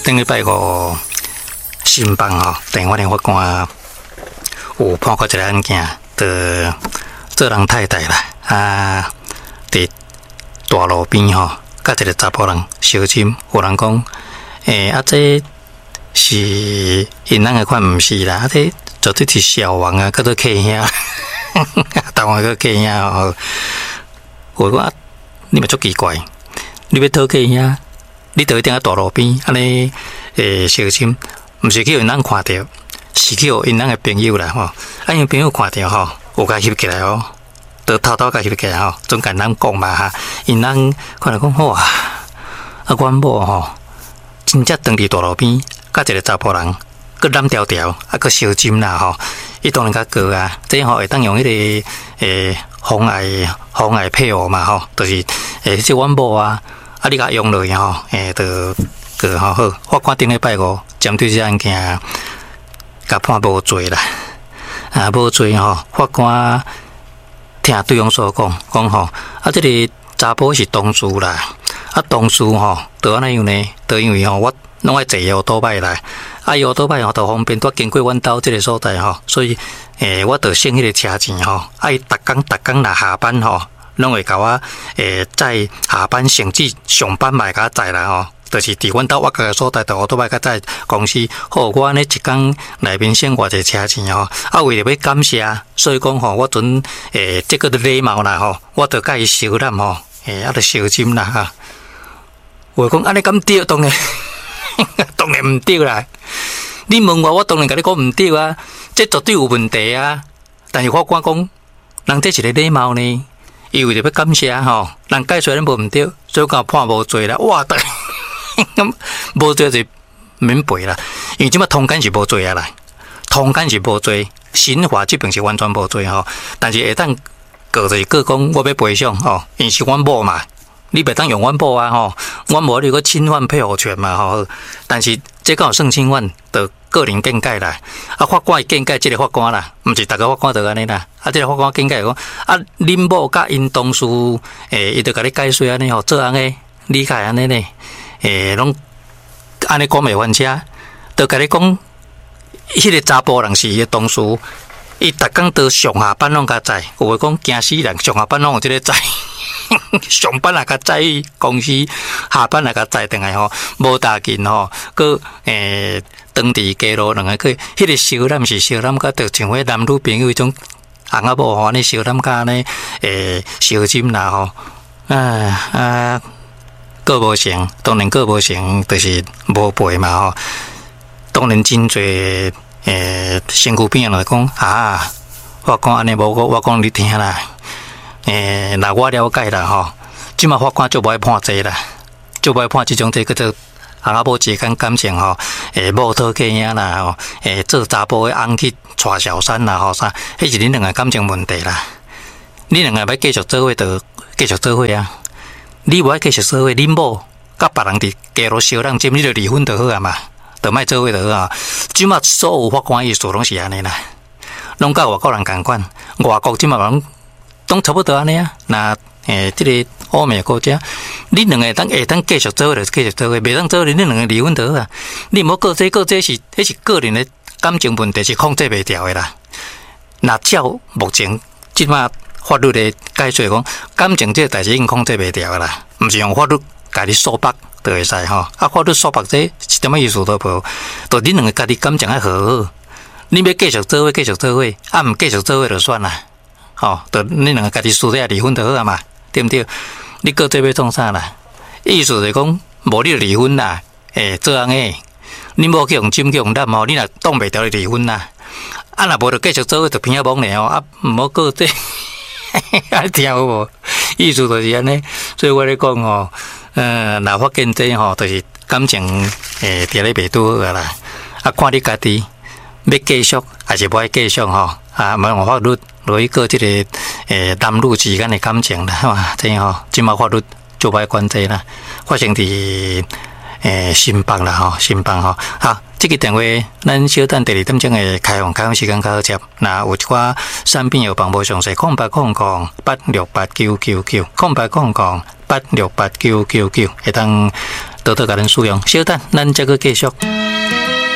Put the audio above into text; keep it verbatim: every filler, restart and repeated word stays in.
顶礼拜五新房吼，电话咧法官有判过一个案件，的做人太太啦，啊，伫大路边吼，甲一个查甫人相亲，有人讲，诶、欸，啊这是因人个款毋是啦，啊这绝对是小王啊，叫做客兄，台湾个客兄吼，我讲你嘛足奇怪，你要讨客兄，你倒一定喺大路边安尼诶相亲，毋是去因人看到，是去因人个朋友啦吼，啊因朋友看到吼，有甲翕起来哦。都偷偷甲翕起来吼，总甲人讲嘛哈，因人看来讲哇，啊阮某吼，真正当伫大路边，甲一个查甫人，佮染条条，啊佮烧金啦吼，伊当然较高啊，这吼会当用迄、那个诶妨碍妨碍配偶嘛吼，就是诶即阮某啊，啊你甲用落去吼，诶就个吼好，法官顶礼拜五针对这案件，甲判无罪啦，啊无罪吼，法官。听对方所讲，讲吼，啊，这个查甫是同事啦，啊，同事吼，就安尼样呢，就因为吼，我拢爱坐摇倒摆来，啊，摇倒摆吼，就方便，拄经过阮兜这个所在吼，所以，诶、欸，我就省迄个车钱吼，啊，伊逐工逐工来下班吼，拢会甲我，诶、欸，在下班甚至上班嘛甲我载啦吼。就是伫阮兜我家个所在，就我都摆甲在公司，好我呢一工内面省偌济车钱吼，啊为了要感谢，所以讲吼，我准诶，这个礼貌啦吼，我就甲伊收揽吼，诶，啊，就收金啦哈。我讲安尼咁对，当然当然唔对啦。你问我，我当然甲你讲唔对啊，这绝对有问题啊。但是法官讲，人这是个礼貌呢，伊为了要感谢吼，人解说咱无唔对，所以讲判无罪啦。哇！咁无罪就免赔啦，因为即摆通奸是无罪啊啦，通奸是无罪，刑法这边是完全无罪吼。但是下当告就是告讲我要赔偿吼，因为是阮某嘛，你袂当用阮某啊吼，阮某你个侵犯配偶权嘛吼。但是这个算侵犯，就个人见解啦。啊，法官见解即个法官啦，毋是逐个法官就安尼啦。啊，即个法官见解讲，啊，恁某甲因同事诶，伊就甲你解说安尼吼，做安尼理解安尼呢。诶，拢安尼讲袂翻车，就甲你讲，迄个查甫人是伊个同事，伊逐工都上下班拢甲载，有诶讲惊死人，上下班拢有即个载，上班也甲载公司，下班也甲载等来吼，无大紧吼，佮诶当地街路两个去，迄个小揽是小揽，甲着像迄男女朋友迄种翁仔某吼，安尼小揽甲安尼诶小金啦吼，啊啊。个无成，当然个无成，就是无赔嘛吼。当然真侪诶，身躯边人讲啊，我讲安尼无我我讲你听啦。诶，那我了解啦吼，即马法官就无爱判这啦，就无爱判即种这个做啊阿某之间感情吼，诶，某讨客兄啦吼，诶，做查甫诶翁去娶小三啦吼啥，迄是恁两个感情问题啦。恁两个要继续做伙就继续做伙啊。你无爱继续做伙，恁某甲别人伫街路相让，即你就离婚就好啊嘛，就莫做伙就好啊。即马所有法官意思拢是安尼啦，拢甲外国人共款，外国即马人拢差不多安尼啊。那诶，即、這個歐美國家，你兩個當下當繼續做就繼續做，袂當做你兩個離婚就好啊。你唔好過這過這是，迄是個人的感情問題，是控制袂掉的啦。那照目前即馬。法律的解說講，感情這個代志已經控制袂掉噶啦，唔是用法律家己說白就會使吼。啊，法律說白這一點仔意思都無，就你兩個家己感情愛和好，你要繼續做伙繼續做伙，啊唔繼續做伙就算啦，吼，就你兩個家己私底下離婚就好啊嘛，對唔對？你過這要創啥啦？意思就是講，無你就離婚啦，誒，做安尼，你無去用針去用染吼，你若擋袂掉你離婚啦，啊若無就繼續做伙就偏啊懵咧吼，啊唔好過這。啊，聽有無？意思就是安尼，所以我咧講吼，呃，若法見這吼，就是感情誒，佇咧袂拄好啦。啊，看你家己要繼續還是無愛繼續吼？啊，唔用法律來個即個誒男女之間嘅感情啦，嘛，這樣吼，即馬法律就歹管這啦，發生佇誒新北啦吼，新北吼，好。這個電話，咱小等第二點鐘嘅開放開放時間較好接。那有一寡產品有幫無詳細，空八空空八六八九九九，空八空空八六八九九九，會當多多甲咱使用。小等，咱再个继续。